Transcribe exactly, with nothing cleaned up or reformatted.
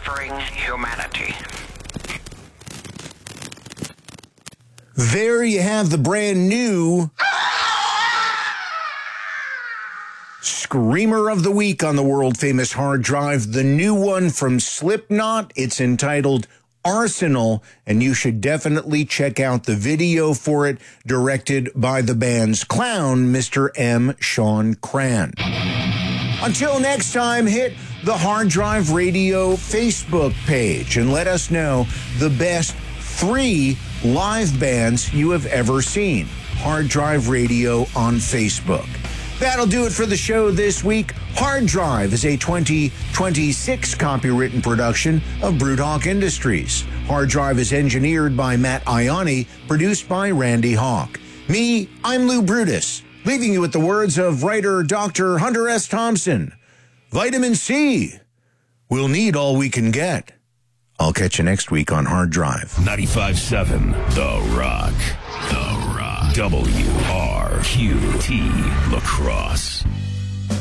suffering humanity. There you have the brand new Screamer of the Week on the world-famous hard drive. The new one from Slipknot. It's entitled Arsenal, and you should definitely check out the video for it, directed by the band's clown, Mister M. Sean Cran. Until next time, hit the Hard Drive Radio Facebook page and let us know the best three live bands you have ever seen. Hard Drive Radio on Facebook. That'll do it for the show this week. Hard Drive is a twenty twenty-six copywritten production of Broodhawk Industries. Hard Drive is engineered by Matt Ioni, produced by Randy Hawk. Me, I'm Lou Brutus, leaving you with the words of writer Doctor Hunter S. Thompson. Vitamin C. We'll need all we can get. I'll catch you next week on Hard Drive. ninety-five point seven The Rock. The Rock. W R Q T La Crosse.